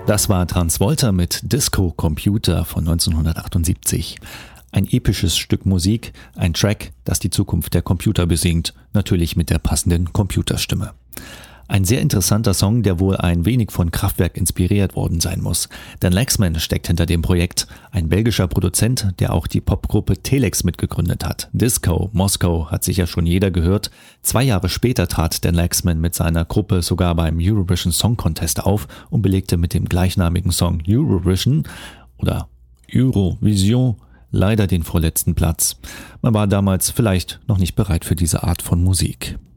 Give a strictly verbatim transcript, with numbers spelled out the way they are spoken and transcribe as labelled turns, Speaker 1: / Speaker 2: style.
Speaker 1: Das war Transvolta mit Disco Computer von neunzehnhundertachtundsiebzig. Ein episches Stück Musik, ein Track, das die Zukunft der Computer besingt, natürlich mit der passenden Computerstimme. Ein sehr interessanter Song, der wohl ein wenig von Kraftwerk inspiriert worden sein muss. Dan Lexman steckt hinter dem Projekt, ein belgischer Produzent, der auch die Popgruppe Telex mitgegründet hat. Disco, Moskau hat sicher schon jeder gehört. Zwei Jahre später trat Dan Lexman mit seiner Gruppe sogar beim Eurovision Song Contest auf und belegte mit dem gleichnamigen Song Eurovision oder Eurovision leider den vorletzten Platz. Man war damals vielleicht noch nicht bereit für diese Art von Musik.